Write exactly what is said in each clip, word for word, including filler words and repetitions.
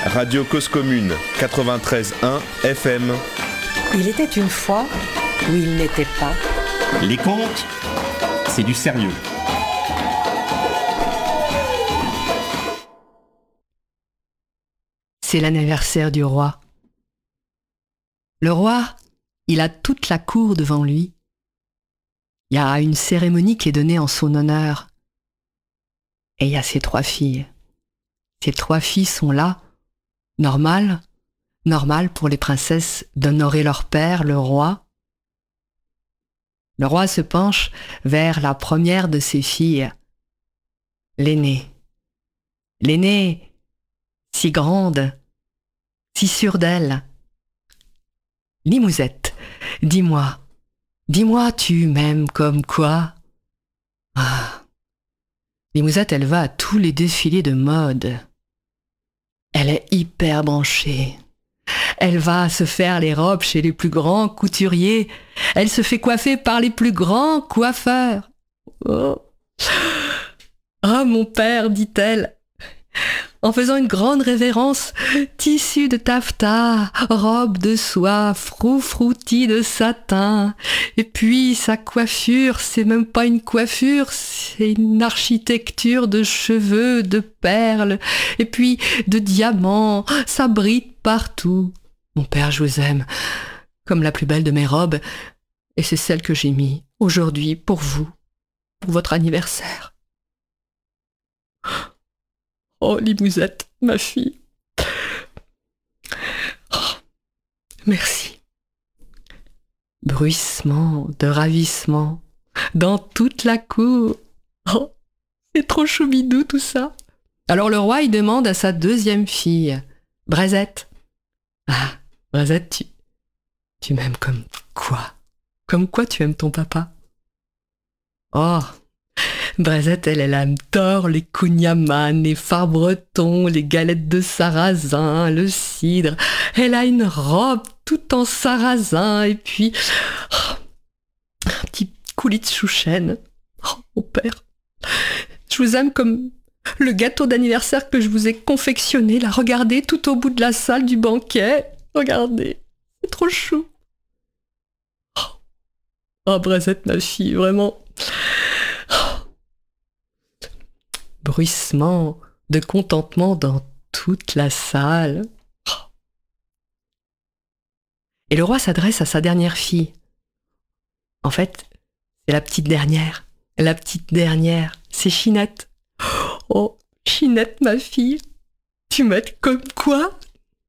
Radio Cause Commune, quatre-vingt-treize virgule un F M. Il était une fois où il n'était pas. Les contes, c'est du sérieux. C'est l'anniversaire du roi. Le roi, il a toute la cour devant lui. Il y a une cérémonie qui est donnée en son honneur. Et il y a ses trois filles. Ces trois filles sont là, normal, normal pour les princesses d'honorer leur père, le roi. Le roi se penche vers la première de ses filles, l'aînée. L'aînée, si grande, si sûre d'elle. Limousette, dis-moi, dis-moi, tu m'aimes comme quoi? Ah. Limousette, elle va à tous les défilés de mode. Elle est hyper branchée. Elle va se faire les robes chez les plus grands couturiers. Elle se fait coiffer par les plus grands coiffeurs. Oh, oh mon père, dit-elle, en faisant une grande révérence, tissu de taffetas, robe de soie, froufroutis de satin. Et puis sa coiffure, c'est même pas une coiffure, c'est une architecture de cheveux, de perles, et puis de diamants, ça brille partout. Mon père, je vous aime, comme la plus belle de mes robes, et c'est celle que j'ai mise aujourd'hui pour vous, pour votre anniversaire. Oh, Limousette, ma fille. Oh, merci. Bruissement de ravissement dans toute la cour. Oh, c'est trop choubidou tout ça. Alors le roi, il demande à sa deuxième fille, Braisette. Ah, Braisette, tu, tu m'aimes comme quoi? Comme quoi tu aimes ton papa? Oh, Braisette, elle, elle adore les kouign-amann, les fards bretons, les galettes de sarrasin, le cidre. Elle a une robe tout en sarrasin et puis oh, un petit coulis de chouchen. Oh, mon père, je vous aime comme le gâteau d'anniversaire que je vous ai confectionné. Là, regardez, tout au bout de la salle du banquet. Regardez, c'est trop chou. Oh, oh Braisette, ma fille, vraiment... Bruissement de contentement dans toute la salle. Et le roi s'adresse à sa dernière fille. En fait, c'est la petite dernière. La petite dernière, c'est Chinette. Oh, Chinette, ma fille, tu m'aimes comme quoi?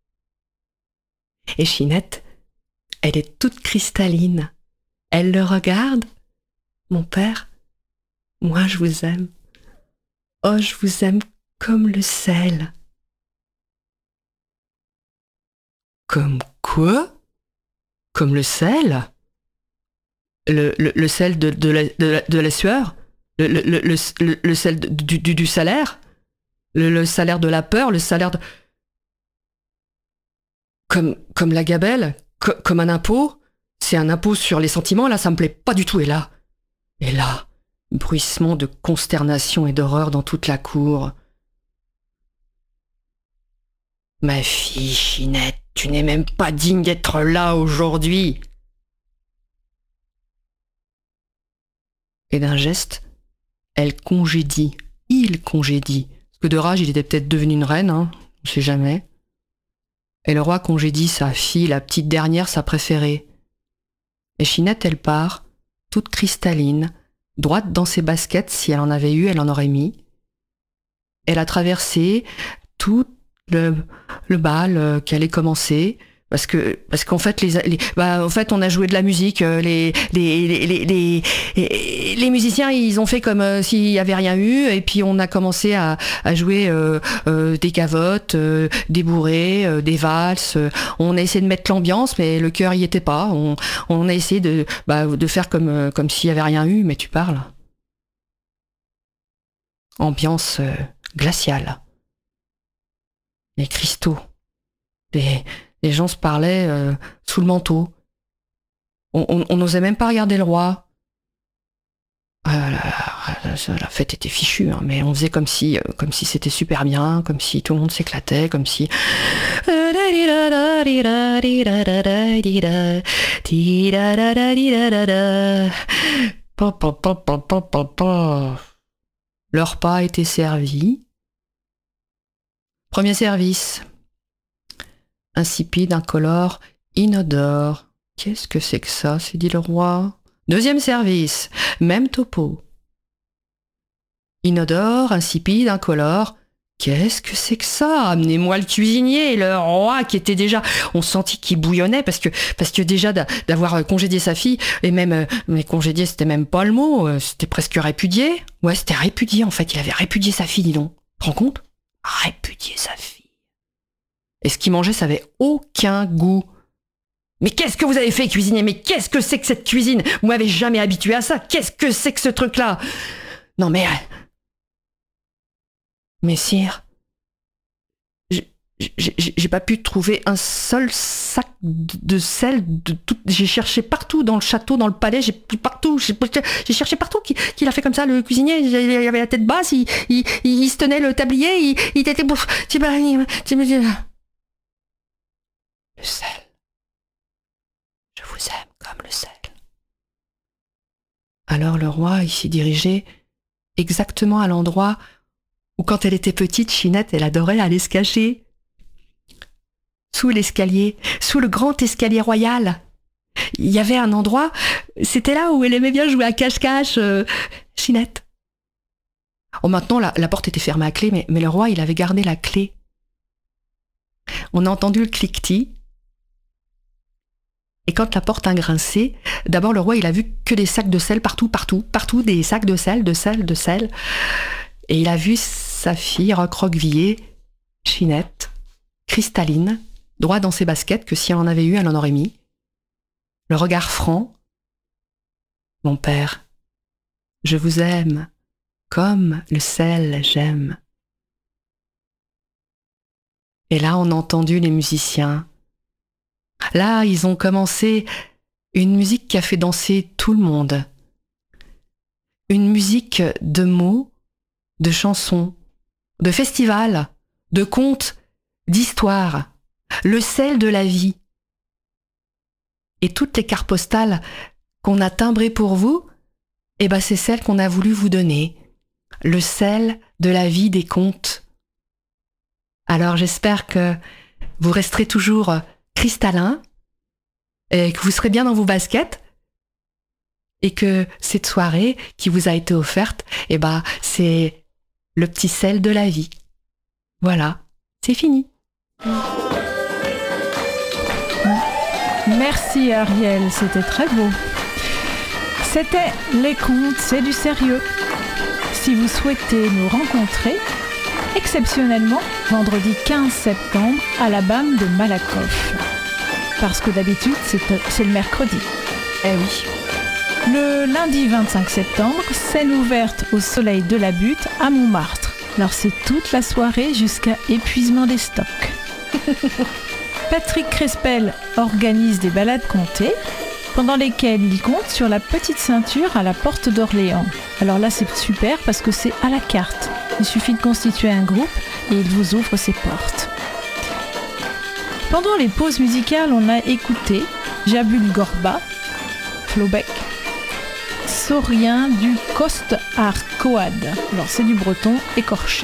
Et Chinette, elle est toute cristalline. Elle le regarde. Mon père, moi je vous aime. Oh, je vous aime comme le sel. Comme quoi? Comme le sel? Le, le, le sel de, de, la, de, la, de la sueur? Le, le, le, le, le sel de, du, du, du salaire? Le, le salaire de la peur? Le salaire de... Comme, comme la gabelle? Co- comme un impôt? C'est un impôt sur les sentiments, là, ça me plaît pas du tout. Et là? Et là? Bruissement de consternation et d'horreur dans toute la cour. Ma fille Chinette, tu n'es même pas digne d'être là aujourd'hui. Et d'un geste, elle congédie, il congédie, parce que de rage il était peut-être devenu une reine, hein, on sait jamais. Et le roi congédie sa fille, la petite dernière, sa préférée. Et Chinette, elle part, toute cristalline, droite dans ses baskets, si elle en avait eu, elle en aurait mis. Elle a traversé tout le, le bal qui allait commencer, parce que parce qu'en fait les, les bah en fait on a joué de la musique, les les les les les, les musiciens ils ont fait comme euh, s'il y avait rien eu, et puis on a commencé à à jouer euh, euh, des gavottes, euh, des bourrées, euh, des valses. On a essayé de mettre l'ambiance, mais le cœur y était pas. On on a essayé de bah de faire comme comme s'il y avait rien eu, mais tu parles. Ambiance euh, glaciale. Les cristaux. Les Les gens se parlaient euh, sous le manteau. On n'osait même pas regarder le roi. Euh, la, la fête était fichue, hein, mais on faisait comme si, euh, comme si c'était super bien, comme si tout le monde s'éclatait, comme si... Le repas était servi. Premier service. Insipide, incolore, inodore. Qu'est-ce que c'est que ça, s'est dit le roi. Deuxième service, même topo. Inodore, insipide, incolore. Qu'est-ce que c'est que ça? Amenez-moi le cuisinier, le roi qui était déjà... On sentit qu'il bouillonnait parce que, parce que déjà d'avoir congédié sa fille, et même... Mais congédié, c'était même pas le mot, c'était presque répudié. Ouais, c'était répudié en fait, il avait répudié sa fille, dis donc. Tu te rends compte? Répudier sa fille. Et ce qu'il mangeait, ça avait aucun goût. Mais qu'est-ce que vous avez fait, cuisinier? Mais qu'est-ce que c'est que cette cuisine? Vous m'avez jamais habitué à ça. Qu'est-ce que c'est que ce truc-là? Non mais... Mais sire, j'ai, j'ai, j'ai pas pu trouver un seul sac de sel. De tout, j'ai cherché partout dans le château, dans le palais, j'ai partout, j'ai, j'ai cherché partout qu'il, qu'il a fait comme ça, le cuisinier. Il avait la tête basse, il, il, il, il se tenait le tablier, il, il était... Le sel. Je vous aime comme le sel. Alors le roi, il s'y dirigeait exactement à l'endroit où, quand elle était petite, Chinette, elle adorait aller se cacher. Sous l'escalier, sous le grand escalier royal. Il y avait un endroit, c'était là où elle aimait bien jouer à cache-cache, euh, Chinette. Oh, maintenant, la, la porte était fermée à clé, mais, mais le roi, il avait gardé la clé. On a entendu le cliquetis. Et quand la porte a grincé, d'abord le roi, il a vu que des sacs de sel partout, partout, partout, des sacs de sel, de sel, de sel. Et il a vu sa fille recroquevillée, Chinette, cristalline, droit dans ses baskets, que si elle en avait eu, elle en aurait mis. Le regard franc. Mon père, je vous aime, comme le sel j'aime. Et là, on a entendu les musiciens. Là, ils ont commencé une musique qui a fait danser tout le monde. Une musique de mots, de chansons, de festivals, de contes, d'histoires. Le sel de la vie. Et toutes les cartes postales qu'on a timbrées pour vous, eh ben c'est celles qu'on a voulu vous donner. Le sel de la vie des contes. Alors j'espère que vous resterez toujours cristallin, et que vous serez bien dans vos baskets, et que cette soirée qui vous a été offerte, eh ben, c'est le petit sel de la vie. Voilà, c'est fini. Merci Ariel, c'était très beau. C'était Les Contes, c'est du sérieux. Si vous souhaitez nous rencontrer, exceptionnellement, vendredi quinze septembre, à la B A M de Malakoff. Parce que d'habitude, c'est, c'est le mercredi. Eh oui. Le lundi vingt-cinq septembre, scène ouverte au Soleil de la Butte à Montmartre. Alors c'est toute la soirée jusqu'à épuisement des stocks. Patrick Crespel organise des balades comptées, pendant lesquelles il compte sur la petite ceinture à la porte d'Orléans. Alors là, c'est super parce que c'est à la carte. Il suffit de constituer un groupe et il vous ouvre ses portes. Pendant les pauses musicales, on a écouté Jabul Gorba, Flaubert, Saurien du Coste Arcoad. Alors c'est du breton écorché.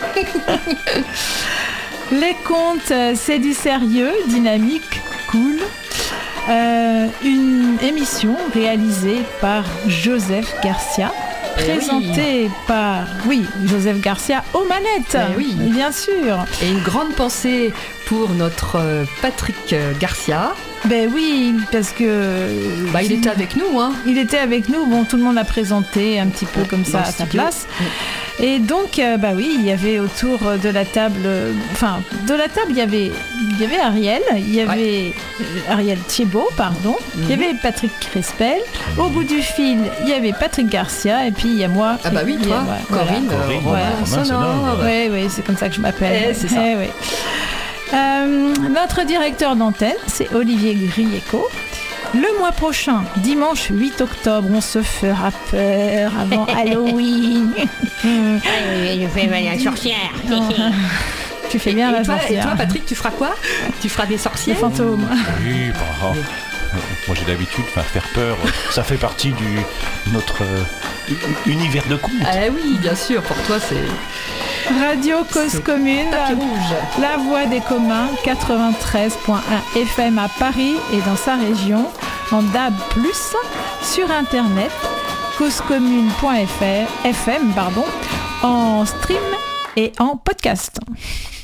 Les contes, c'est du sérieux, dynamique, cool. Euh, une émission réalisée par Joseph Garcia, eh présentée oui. par, oui, Joseph Garcia aux manettes, eh oui. bien sûr. Et une grande pensée pour notre Patrick Garcia. Ben oui, parce que... Bah, il était avec nous, hein. Il était avec nous, bon, tout le monde l'a présenté un petit peu comme ça à sa place. Oui. Et donc, euh, bah oui, il y avait autour de la table... Euh, enfin, de la table, il y avait, il y avait Ariel, il y avait... Ouais. Ariel Thiebaud, pardon. Mm-hmm. Il y avait Patrick Crespel. Au bout du fil, il y avait Patrick Garcia, et puis il y a moi. Ah bah oui, toi, moi, Corinne. Voilà. Corinne, ouais. ouais. Sonore. Sonore. Oui, oui, c'est comme ça que je m'appelle. Eh, c'est ça. Eh, ouais. Euh, notre directeur d'antenne, c'est Olivier Grieco. Le mois prochain, dimanche huit octobre, on se fera peur avant Halloween. Je fais mal à la sorcière. Tu fais bien et la toi, sorcière. Et toi, Patrick, tu feras quoi? Tu feras des Les sorcières? fantômes. Oui, bah, oh. Moi j'ai l'habitude, enfin, faire peur, ça fait partie du notre euh, univers de contes. Ah oui, bien sûr, pour toi c'est... Radio Cause Commune, Tapis rouge. la voix des communs, quatre-vingt-treize point un F M à Paris et dans sa région, en D A B plus, sur internet, causecommune point F R, F M, pardon, en stream et en podcast.